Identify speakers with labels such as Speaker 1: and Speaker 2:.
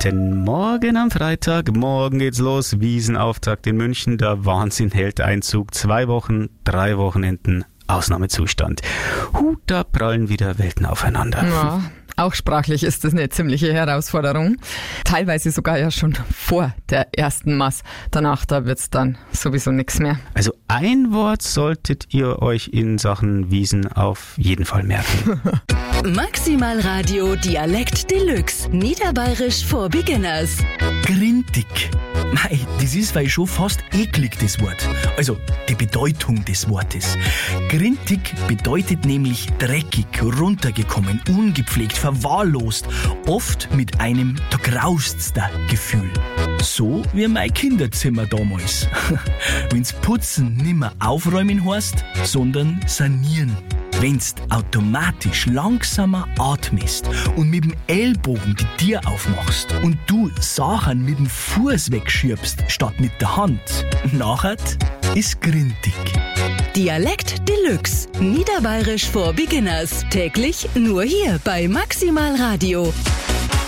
Speaker 1: Guten Morgen am Freitag. Morgen geht's los. Wiesenauftakt in München. Der Wahnsinn hält Einzug. 2 Wochen, 3 Wochenenden. Ausnahmezustand. Da prallen wieder Welten aufeinander.
Speaker 2: Ja, auch sprachlich ist das eine ziemliche Herausforderung. Teilweise sogar ja schon vor der ersten Maß. Danach, da wird's dann sowieso nichts mehr.
Speaker 1: Also ein Wort solltet ihr euch in Sachen Wiesen auf jeden Fall merken.
Speaker 3: Maximal Radio Dialekt Deluxe. Niederbayerisch for Beginners.
Speaker 4: Grintig. Mei, das ist weil schon fast eklig, das Wort. Also, die Bedeutung des Wortes. Grintig bedeutet nämlich dreckig, runtergekommen, ungepflegt, verwahrlost. Oft mit einem da graust's da Gefühl. So wie mein Kinderzimmer damals. Wenn's Putzen nimmer aufräumen heißt, sondern sanieren. Wenn's automatisch langsamer atmest und mit dem Ellbogen die Tür aufmachst und du Sachen mit dem Fuß wegschiebst statt mit der Hand, nachher ist grintig.
Speaker 3: Dialekt Deluxe. Niederbayerisch for Beginners. Täglich nur hier bei Maximal Radio.